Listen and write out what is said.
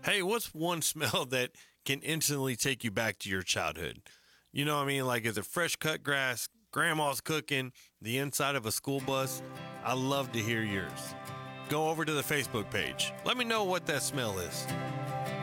Hey, what's one smell that can instantly take you back to your childhood? You know what I mean? Like, is it fresh cut grass, grandma's cooking, the inside of a school bus? I love to hear yours. Go over to the Facebook page. Let me know what that smell is.